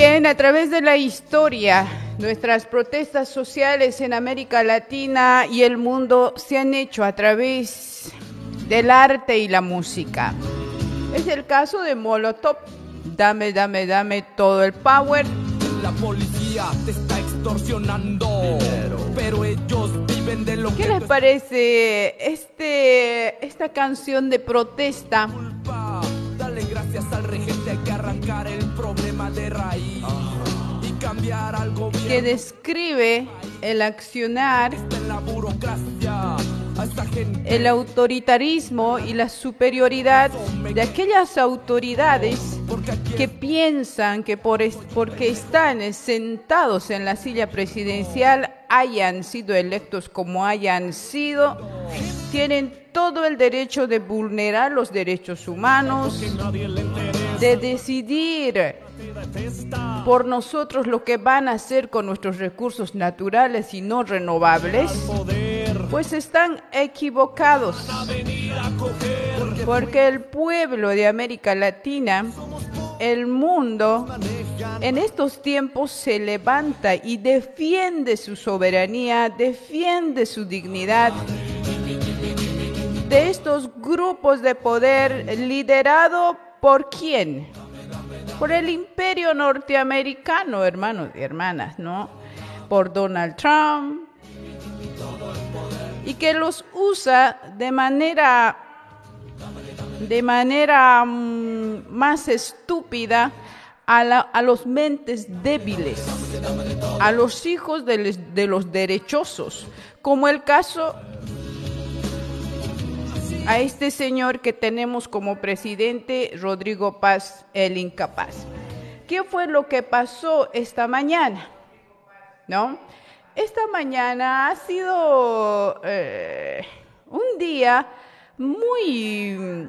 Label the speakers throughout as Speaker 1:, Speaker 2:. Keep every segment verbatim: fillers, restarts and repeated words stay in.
Speaker 1: bien, a través de la historia, nuestras protestas sociales en América Latina y el mundo se han hecho a través del arte y la música. Es el caso de Molotov. Dame, dame, dame todo el power.
Speaker 2: La policía te está extorsionando, pero ellos viven de lo que...
Speaker 1: ¿Qué les parece este, esta canción de protesta?
Speaker 2: Dale gracias al regente, hay que arrancar el problema de raíz y cambiar al gobierno
Speaker 1: que describe el accionar,
Speaker 2: en la burocracia, a esta gente
Speaker 1: el autoritarismo y la superioridad de aquellas autoridades que piensan que por es, porque están sentados en la silla presidencial hayan sido electos como hayan sido, tienen todo el derecho de vulnerar los derechos humanos, de decidir por nosotros lo que van a hacer con nuestros recursos naturales y no renovables, pues están equivocados. Porque el pueblo de América Latina, el mundo, en estos tiempos se levanta y defiende su soberanía, defiende su dignidad de estos grupos de poder liderado por ¿quién? Por el imperio norteamericano, hermanos y hermanas, ¿no? Por Donald Trump, y que los usa de manera, de manera um, más estúpida a, la, a los mentes débiles, a los hijos de, les, de los derechosos, como el caso a este señor que tenemos como presidente, Rodrigo Paz, el incapaz. ¿Qué fue lo que pasó esta mañana? ¿No? Esta mañana ha sido eh, un día muy,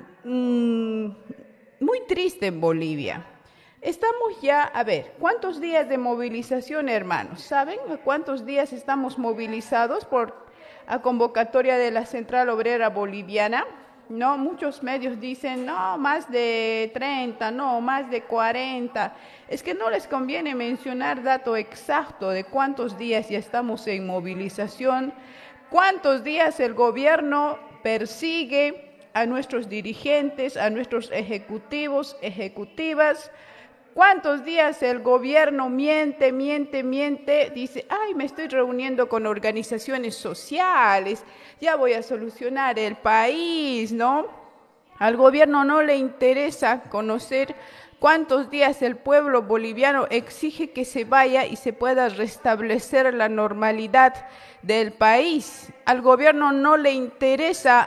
Speaker 1: mm, muy triste en Bolivia. Estamos ya, a ver, ¿cuántos días de movilización, hermanos? ¿Saben cuántos días estamos movilizados por a convocatoria de la Central Obrera Boliviana? No, muchos medios dicen, no, más de treinta, no, más de cuarenta. Es que no les conviene mencionar dato exacto de cuántos días ya estamos en movilización, cuántos días el gobierno persigue a nuestros dirigentes, a nuestros ejecutivos, ejecutivas. ¿Cuántos días el gobierno miente, miente, miente? Dice, ay, me estoy reuniendo con organizaciones sociales, ya voy a solucionar el país, ¿no? Al gobierno no le interesa conocer cuántos días el pueblo boliviano exige que se vaya y se pueda restablecer la normalidad del país. Al gobierno no le interesa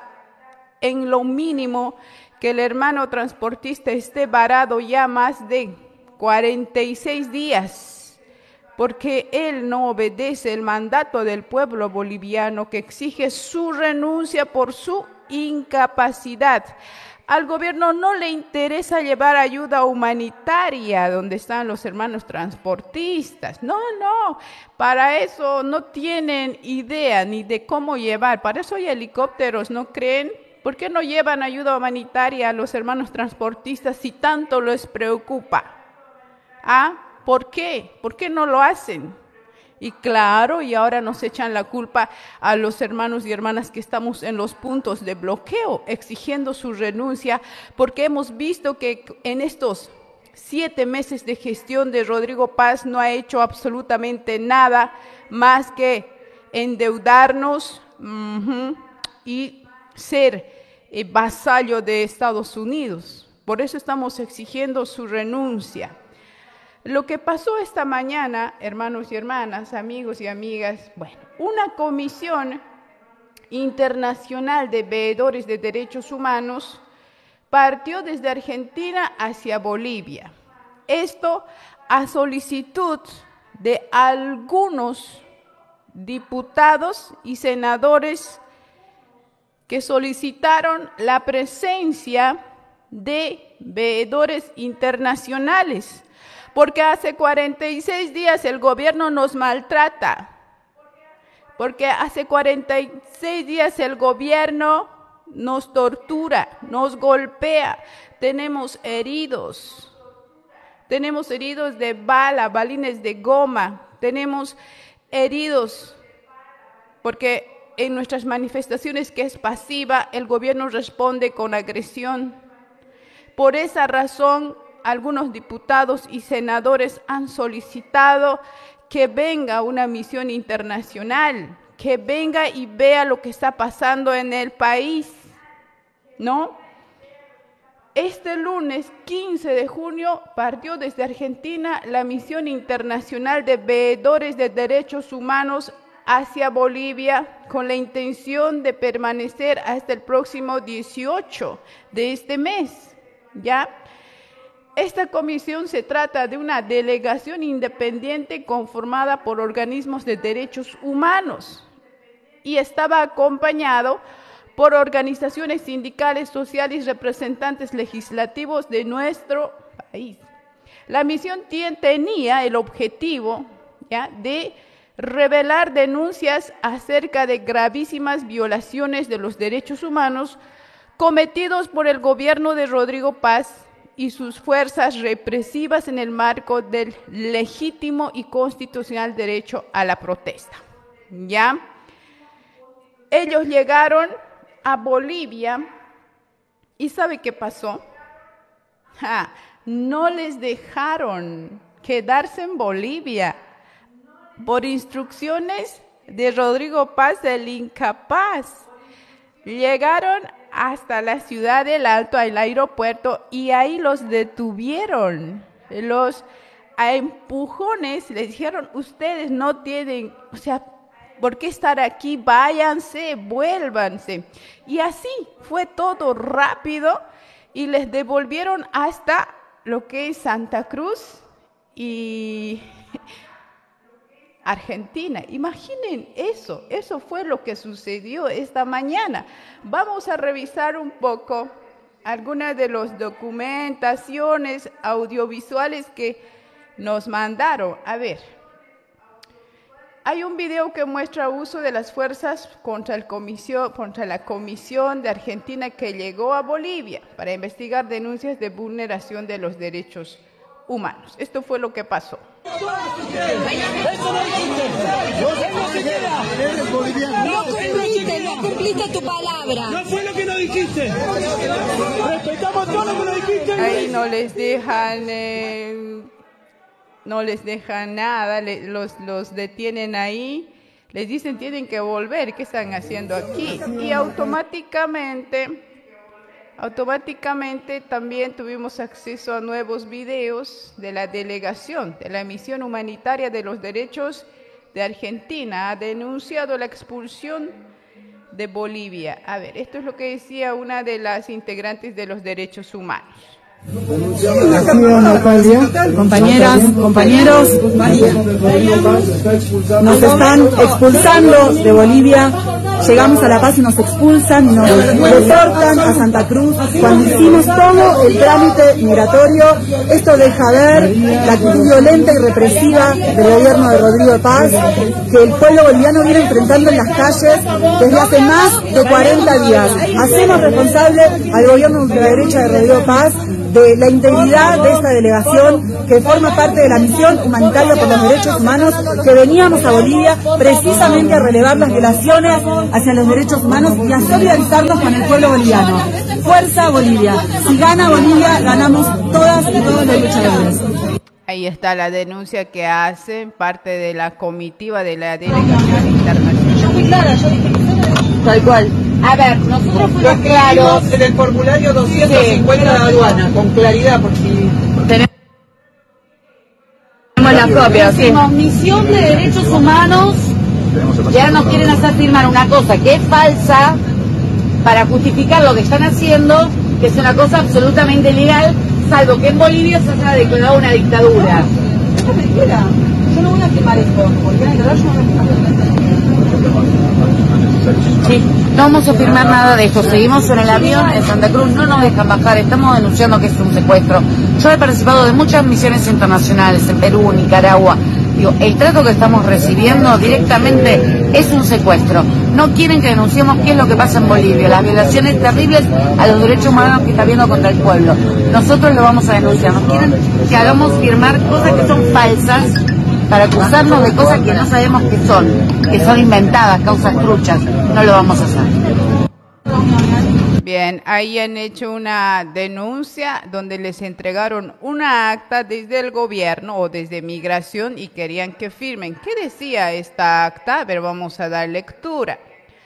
Speaker 1: en lo mínimo que el hermano transportista esté varado ya más de cuarenta y seis días, porque él no obedece el mandato del pueblo boliviano que exige su renuncia por su incapacidad. Al gobierno no le interesa llevar ayuda humanitaria donde están los hermanos transportistas. No, no, para eso no tienen idea ni de cómo llevar. Para eso hay helicópteros, ¿no creen? ¿Por qué no llevan ayuda humanitaria a los hermanos transportistas si tanto les preocupa? ¿Ah? ¿Por qué? ¿Por qué no lo hacen? Y claro, y ahora nos echan la culpa a los hermanos y hermanas que estamos en los puntos de bloqueo, exigiendo su renuncia, porque hemos visto que en estos siete meses de gestión de Rodrigo Paz no ha hecho absolutamente nada más que endeudarnos uh-huh, y ser eh, vasallo de Estados Unidos. Por eso estamos exigiendo su renuncia. Lo que pasó esta mañana, hermanos y hermanas, amigos y amigas, bueno, una comisión internacional de veedores de derechos humanos partió desde Argentina hacia Bolivia. Esto a solicitud de algunos diputados y senadores que solicitaron la presencia de veedores internacionales. Porque hace cuarenta y seis días el gobierno nos maltrata. Porque hace cuarenta y seis días el gobierno nos tortura, nos golpea, tenemos heridos. tenemos heridos de bala, balines de goma, tenemos heridos porque en nuestras manifestaciones que es pasiva, el gobierno responde con agresión. Por esa razón, algunos diputados y senadores han solicitado que venga una misión internacional, que venga y vea lo que está pasando en el país, ¿no? Este lunes quince de junio partió desde Argentina la misión internacional de veedores de derechos humanos hacia Bolivia con la intención de permanecer hasta el próximo dieciocho de este mes, ¿ya? Esta comisión se trata de una delegación independiente conformada por organismos de derechos humanos y estaba acompañado por organizaciones sindicales, sociales y representantes legislativos de nuestro país. La misión tenía el objetivo, ¿ya?, de revelar denuncias acerca de gravísimas violaciones de los derechos humanos cometidos por el gobierno de Rodrigo Paz y sus fuerzas represivas en el marco del legítimo y constitucional derecho a la protesta. ¿Ya? Ellos llegaron a Bolivia y ¿sabe qué pasó? Ja, no les dejaron quedarse en Bolivia por instrucciones de Rodrigo Paz, el incapaz. Llegaron hasta la ciudad del Alto, al aeropuerto, y ahí los detuvieron. Los a empujones les dijeron, ustedes no tienen, o sea, ¿por qué estar aquí? Váyanse, vuélvanse. Y así fue todo rápido y les devolvieron hasta lo que es Santa Cruz y Argentina. Imaginen eso, eso fue lo que sucedió esta mañana. Vamos a revisar un poco algunas de las documentaciones audiovisuales que nos mandaron. A ver, hay un video que muestra uso de las fuerzas contra, el comisión, contra la Comisión de Argentina que llegó a Bolivia para investigar denuncias de vulneración de los derechos humanos. Esto fue lo que pasó.
Speaker 3: No cumpliste, no cumpliste tu palabra.
Speaker 4: No fue lo que nos dijiste. Respetamos todo lo que nos dijiste.
Speaker 1: Ahí no les dejan, eh, no les dejan nada, le, los, los detienen ahí, les dicen tienen que volver, ¿qué están haciendo aquí? Y automáticamente... Automáticamente también tuvimos acceso a nuevos videos de la delegación de la Misión Humanitaria de los Derechos de Argentina. Ha denunciado la expulsión de Bolivia. A ver, esto es lo que decía una de las integrantes de los derechos humanos.
Speaker 5: Compañeras, compañeros, nos están expulsando de Bolivia. Llegamos a La Paz y nos expulsan, nos deportan a Santa Cruz. Cuando hicimos todo el trámite migratorio, esto deja ver la actitud violenta y represiva del gobierno de Rodrigo Paz, que el pueblo boliviano viene enfrentando en las calles desde hace más de cuarenta días. Hacemos responsable al gobierno de la derecha de Rodrigo Paz de la integridad de esta delegación que forma parte de la misión humanitaria por los derechos humanos, que veníamos a Bolivia precisamente a relevar las violaciones hacia los derechos humanos y a solidarizarnos con el pueblo boliviano. Fuerza Bolivia. Si gana Bolivia, ganamos todas y todos los luchadores.
Speaker 1: Ahí está la denuncia que hacen parte de la comitiva de la delegación internacional.
Speaker 5: Yo fui clara, yo dije que tal cual.
Speaker 3: A ver, nosotros fuimos claros
Speaker 5: en el formulario doscientos cincuenta de aduana, con claridad, porque
Speaker 1: tenemos
Speaker 3: la propia. Hicimos misión de derechos humanos y ahora nos quieren hacer firmar una cosa que es falsa para justificar lo que están haciendo, que es una cosa absolutamente ilegal, salvo que en Bolivia se haya declarado una dictadura.
Speaker 5: Eso es mentira. Yo no voy a firmar esto, porque en realidad yo no voy a firmar.
Speaker 3: Sí, no vamos a firmar nada de esto. Seguimos en el avión en Santa Cruz, no nos dejan bajar, estamos denunciando que es un secuestro. Yo he participado de muchas misiones internacionales en Perú, Nicaragua, Digo, el trato que estamos recibiendo directamente es un secuestro. No quieren que denunciemos qué es lo que pasa en Bolivia, las violaciones terribles a los derechos humanos que está habiendo contra el pueblo. Nosotros lo vamos a denunciar. Nos quieren que hagamos firmar cosas que son falsas para acusarnos de cosas que no sabemos que son, que son inventadas, causas truchas. No lo vamos a hacer.
Speaker 1: Bien, ahí han hecho una denuncia donde les entregaron una acta desde el gobierno o desde migración y querían que firmen. ¿Qué decía esta acta? A ver, vamos a dar lectura.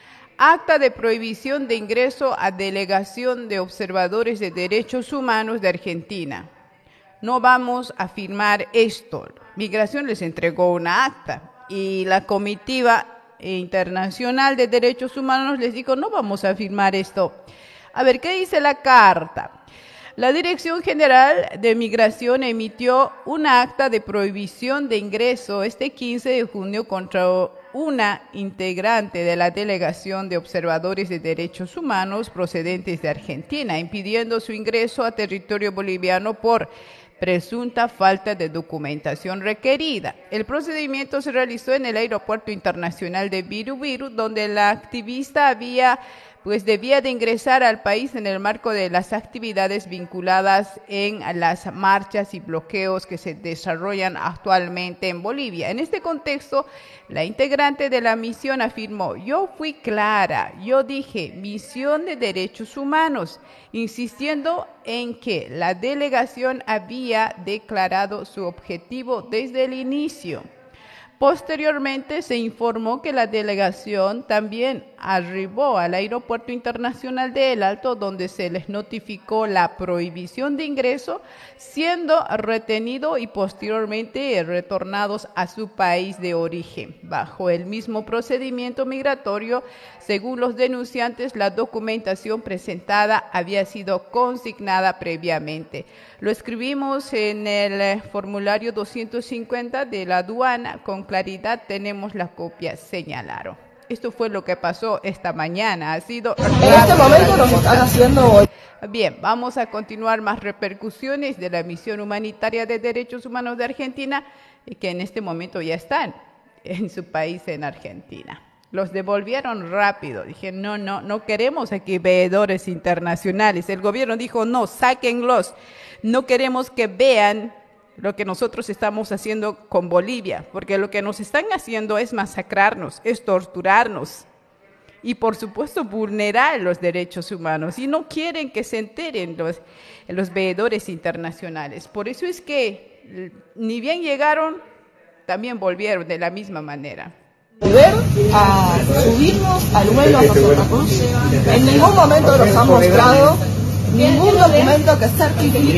Speaker 1: Acta de prohibición de ingreso a delegación de observadores de derechos humanos de Argentina. No vamos a firmar esto. Migración les entregó una acta y la comitiva internacional de derechos humanos les dijo, no vamos a firmar esto. A ver, ¿qué dice la carta? La Dirección General de Migración emitió una acta de prohibición de ingreso este quince de junio contra una integrante de la Delegación de Observadores de Derechos Humanos procedentes de Argentina, impidiendo su ingreso a territorio boliviano por presunta falta de documentación requerida. El procedimiento se realizó en el Aeropuerto Internacional de Viru-Viru, donde la activista había pues debía de ingresar al país en el marco de las actividades vinculadas en las marchas y bloqueos que se desarrollan actualmente en Bolivia. En este contexto, la integrante de la misión afirmó, yo fui clara, yo dije misión de derechos humanos, insistiendo en que la delegación había declarado su objetivo desde el inicio. Posteriormente se informó que la delegación también arribó al Aeropuerto Internacional de El Alto, donde se les notificó la prohibición de ingreso, siendo retenido y posteriormente retornados a su país de origen. Bajo el mismo procedimiento migratorio, según los denunciantes, la documentación presentada había sido consignada previamente. Lo escribimos en el formulario doscientos cincuenta de la aduana, con claridad tenemos la copia, señalaron. Esto fue lo que pasó esta mañana. Ha sido
Speaker 6: en este momento nos están haciendo hoy.
Speaker 1: Bien, vamos a continuar más repercusiones de la misión humanitaria de derechos humanos de Argentina, que en este momento ya están en su país, en Argentina. Los devolvieron rápido. Dije, no, no, no queremos aquí veedores internacionales. El gobierno dijo, no, sáquenlos. No queremos que vean lo que nosotros estamos haciendo con Bolivia, porque lo que nos están haciendo es masacrarnos, es torturarnos y, por supuesto, vulnerar los derechos humanos. Y no quieren que se enteren los, los veedores internacionales. Por eso es que ni bien llegaron, también volvieron de la misma manera.
Speaker 6: Volver a subirnos al vuelo a Santa Cruz. En ningún momento nos han mostrado ningún documento que certifique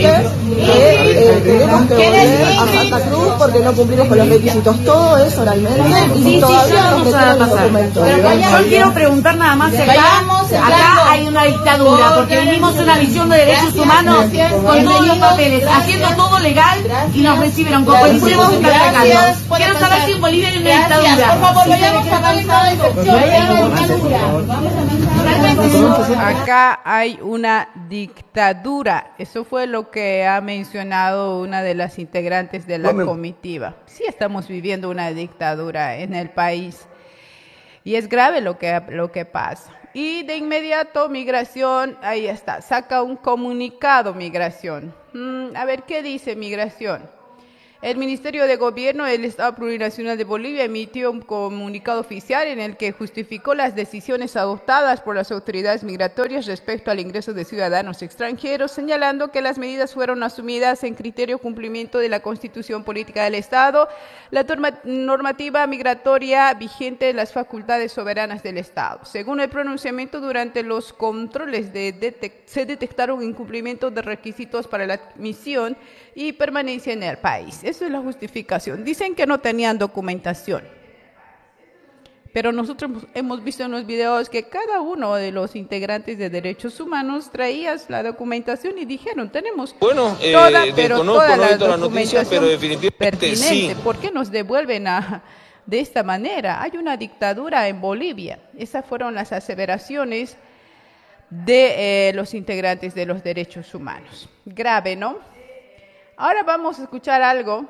Speaker 6: que eh, tenemos que volver a Santa Cruz porque no cumplimos con los requisitos. Todo eso oralmente y todavía nos retiran los documentos.
Speaker 3: Yo quiero preguntar nada más, acá, acá hay una dictadura porque venimos a una misión de derechos humanos con todos los papeles, haciendo todo legal y nos recibieron como policías y atacando. Quiero saber si en Bolivia hay una dictadura. Por favor, volvemos a
Speaker 1: Acá hay una dictadura. Eso fue lo que ha mencionado una de las integrantes de la comitiva. Sí, estamos viviendo una dictadura en el país y es grave lo que, lo que pasa. Y de inmediato Migración, ahí está, saca un comunicado Migración. Mm, a ver, ¿qué dice Migración? El Ministerio de Gobierno del Estado Plurinacional de Bolivia emitió un comunicado oficial en el que justificó las decisiones adoptadas por las autoridades migratorias respecto al ingreso de ciudadanos extranjeros, señalando que las medidas fueron asumidas en criterio cumplimiento de la Constitución Política del Estado, la normativa migratoria vigente de las facultades soberanas del Estado. Según el pronunciamiento, durante los controles de detec- se detectaron incumplimientos de requisitos para la admisión y permanencia en el país. Esa es la justificación. Dicen que no tenían documentación, pero nosotros hemos visto en los videos que cada uno de los integrantes de derechos humanos traía la documentación y dijeron, tenemos
Speaker 7: bueno, eh,
Speaker 1: toda, pero toda la
Speaker 7: documentación
Speaker 1: noticia, pero definitivamente pertinente. Sí. ¿Por qué nos devuelven a, de esta manera? Hay una dictadura en Bolivia. Esas fueron las aseveraciones de eh, los integrantes de los derechos humanos. Grave, ¿no? Ahora vamos a escuchar algo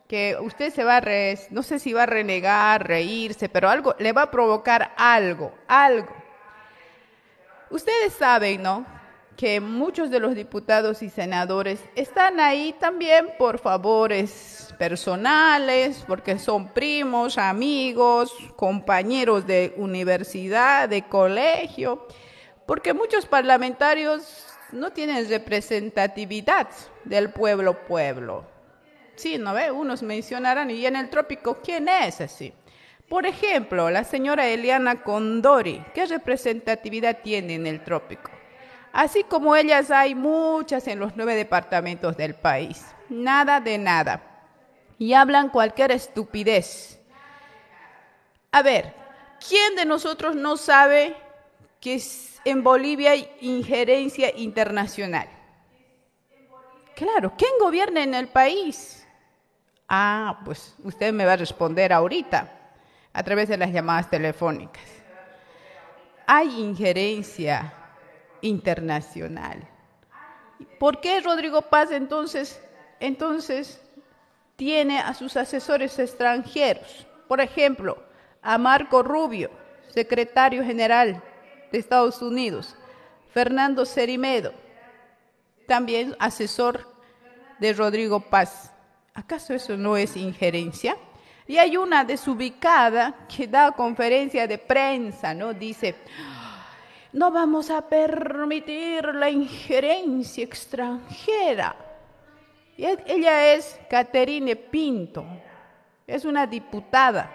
Speaker 1: que usted se va a, re, no sé si va a renegar, reírse, pero algo le va a provocar algo, algo. Ustedes saben, ¿no?, que muchos de los diputados y senadores están ahí también por favores personales, porque son primos, amigos, compañeros de universidad, de colegio, porque muchos parlamentarios no tienen representatividad del pueblo pueblo. Sí, ¿no ve? Unos mencionarán, y en el trópico, ¿quién es así? Por ejemplo, la señora Eliana Condori, ¿qué representatividad tiene en el trópico? Así como ellas hay muchas en los nueve departamentos del país. Nada de nada. Y hablan cualquier estupidez. A ver, ¿quién de nosotros no sabe que en Bolivia hay injerencia internacional? Claro, ¿quién gobierna en el país? Ah, pues usted me va a responder ahorita, a través de las llamadas telefónicas. Hay injerencia internacional. ¿Por qué Rodrigo Paz entonces, entonces tiene a sus asesores extranjeros? Por ejemplo, a Marco Rubio, secretario general de Estados Unidos, Fernando Cerimedo, también asesor de Rodrigo Paz. ¿Acaso eso no es injerencia? Y hay una desubicada que da conferencia de prensa, ¿no? Dice: no vamos a permitir la injerencia extranjera. Y ella es Caterine Pinto, es una diputada.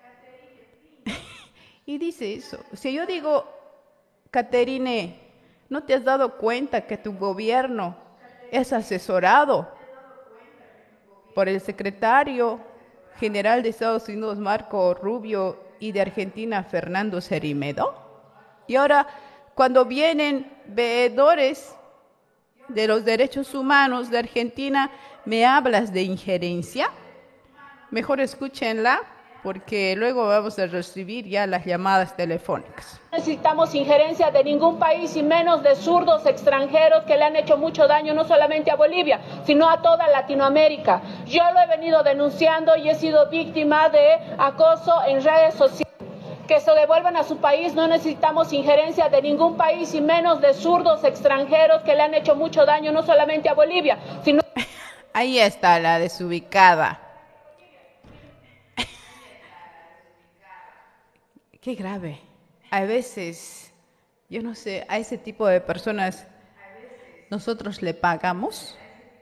Speaker 1: Y dice eso. Si yo digo, Caterine, ¿no te has dado cuenta que tu gobierno es asesorado por el secretario general de Estados Unidos, Marco Rubio, y de Argentina, Fernando Cerimedo? Y ahora, cuando vienen veedores de los derechos humanos de Argentina, ¿me hablas de injerencia? Mejor escúchenla, porque luego vamos a recibir ya las llamadas telefónicas.
Speaker 7: No necesitamos injerencia de ningún país y menos de zurdos extranjeros que le han hecho mucho daño no solamente a Bolivia, sino a toda Latinoamérica. Yo lo he venido denunciando y he sido víctima de acoso en redes sociales. Que se devuelvan a su país. No necesitamos injerencia de ningún país y menos de zurdos extranjeros que le han hecho mucho daño no solamente a Bolivia, sino...
Speaker 1: Ahí está la desubicada. Qué grave. A veces, yo no sé, a ese tipo de personas nosotros le pagamos,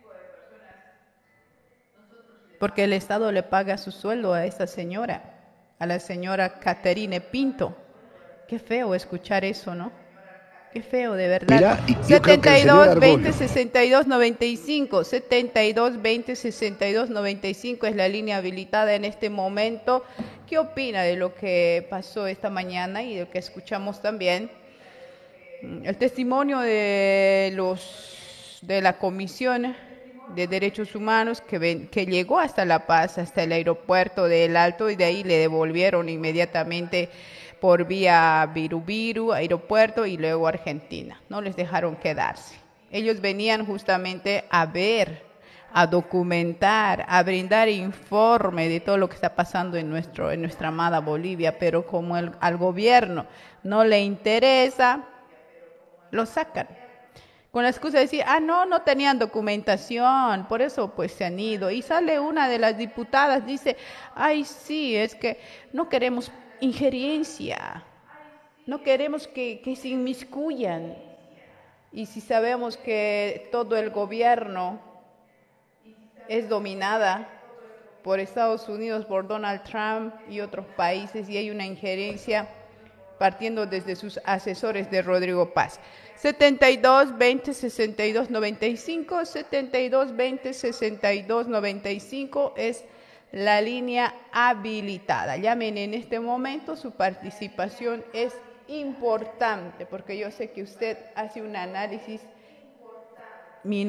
Speaker 1: porque el Estado le paga su sueldo a esta señora, a la señora Caterine Pinto. Qué feo escuchar eso, ¿no? Qué feo, de verdad.
Speaker 8: Mira,
Speaker 1: setenta y dos, veinte, sesenta y dos, noventa y cinco. setenta y dos, veinte, sesenta y dos, noventa y cinco es la línea habilitada en este momento. ¿Qué opina de lo que pasó esta mañana y de lo que escuchamos también? El testimonio de los de la Comisión de Derechos Humanos que, ven, que llegó hasta La Paz, hasta el aeropuerto de El Alto, y de ahí le devolvieron inmediatamente por vía Virubiru, aeropuerto, y luego Argentina. No les dejaron quedarse. Ellos venían justamente a ver, a documentar, a brindar informe de todo lo que está pasando en, nuestro, en nuestra amada Bolivia, pero como el, al gobierno no le interesa, lo sacan. Con la excusa de decir, ah, no, no tenían documentación, por eso pues se han ido. Y sale una de las diputadas, dice, ay, sí, es que no queremos injerencia, no queremos que, que se inmiscuyan. Y si sabemos que todo el gobierno es dominada por Estados Unidos, por Donald Trump y otros países, y hay una injerencia partiendo desde sus asesores de Rodrigo Paz. setenta y dos, veinte, sesenta y dos, noventa y cinco, setenta y dos, veinte, sesenta y dos, noventa y cinco es la línea habilitada. Llamen en este momento, su participación es importante, porque yo sé que usted hace un análisis minucioso